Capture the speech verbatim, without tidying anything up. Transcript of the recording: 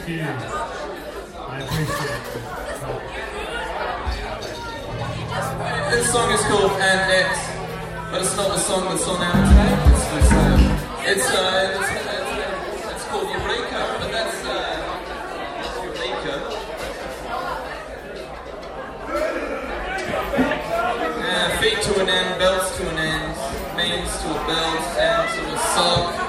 Thank you. I appreciate it. This song is called And Next, but it's not the song that's on our track. It's just, uh, it's, uh, it's, it's, it's called Eureka, but that's, uh, Eureka. Uh, feet to an end, belts to an end, means to a belt, and to a sock.